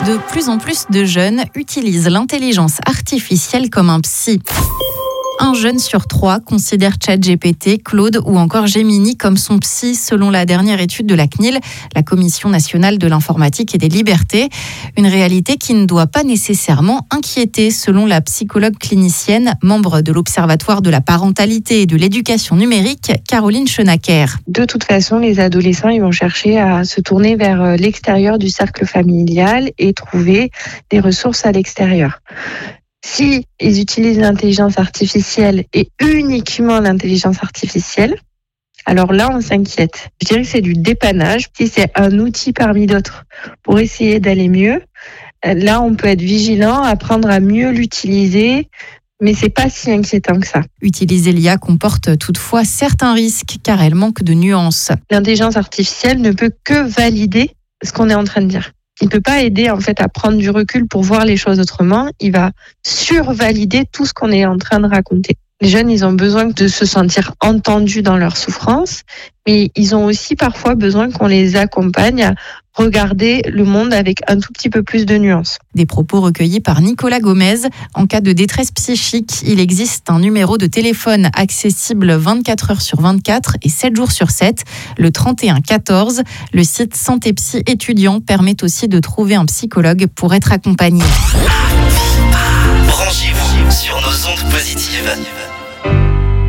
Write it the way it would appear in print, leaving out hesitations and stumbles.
De plus en plus de jeunes utilisent l'intelligence artificielle comme un psy. Un jeune sur 3 considère ChatGPT, Claude ou encore Gemini comme son psy, selon la dernière étude de la CNIL, la Commission nationale de l'informatique et des libertés. Une réalité qui ne doit pas nécessairement inquiéter, selon la psychologue clinicienne, membre de l'Observatoire de la parentalité et de l'éducation numérique, Caroline Schenacker. De toute façon, les adolescents, ils vont chercher à se tourner vers l'extérieur du cercle familial et trouver des ressources à l'extérieur. Si ils utilisent l'intelligence artificielle et uniquement l'intelligence artificielle, alors là, on s'inquiète. Je dirais que c'est du dépannage. Si c'est un outil parmi d'autres pour essayer d'aller mieux, là, on peut être vigilant, apprendre à mieux l'utiliser, mais c'est pas si inquiétant que ça. Utiliser l'IA comporte toutefois certains risques car elle manque de nuances. L'intelligence artificielle ne peut que valider ce qu'on est en train de dire. Il ne peut pas aider en fait à prendre du recul pour voir les choses autrement. Il va survalider tout ce qu'on est en train de raconter. Les jeunes, ils ont besoin de se sentir entendus dans leur souffrance, mais ils ont aussi parfois besoin qu'on les accompagne à regarder le monde avec un tout petit peu plus de nuances. Des propos recueillis par Nicolas Gomez. En cas de détresse psychique, il existe un numéro de téléphone accessible 24 heures sur 24 et 7 jours sur 7, le 31 14. Le site Santé Psy étudiant permet aussi de trouver un psychologue pour être accompagné. Branchez-vous sur nos ondes positives.